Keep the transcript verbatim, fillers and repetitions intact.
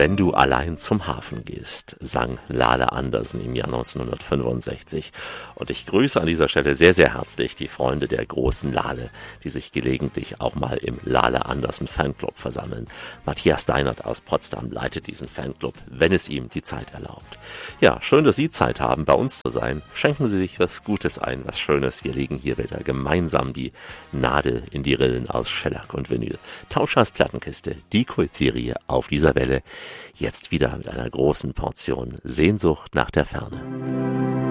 Wenn du allein zum Hafen gehst, sang Lale Andersen im Jahr neunzehnhundertfünfundsechzig. Und ich grüße an dieser Stelle sehr, sehr herzlich die Freunde der großen Lale, die sich gelegentlich auch mal im Lale Andersen Fanclub versammeln. Matthias Deinert aus Potsdam leitet diesen Fanclub, wenn es ihm die Zeit erlaubt. Ja, schön, dass Sie Zeit haben, bei uns zu sein. Schenken Sie sich was Gutes ein, was Schönes. Wir legen hier wieder gemeinsam die Nadel in die Rillen aus Schellack und Vinyl. Tauschers Plattenkiste, die Kultserie auf dieser Welle. Jetzt wieder mit einer großen Portion Sehnsucht nach der Ferne.